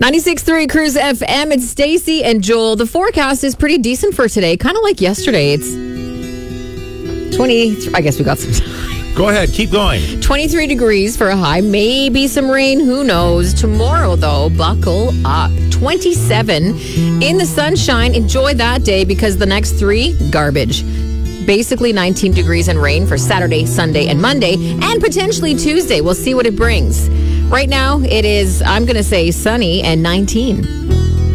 96.3 Cruise FM. It's Stacy and Joel. The forecast is pretty decent for today, kind of like yesterday. It's 20. I guess we got some time. Go ahead. Keep going. 23 degrees for a high. Maybe some rain. Who knows? Tomorrow, though, buckle up. 27 in the sunshine. Enjoy that day because the next three, garbage. Basically 19 degrees and rain for Saturday, Sunday, and Monday, and potentially Tuesday. We'll see what it brings. Right now, it is, I'm going to say, sunny and 19.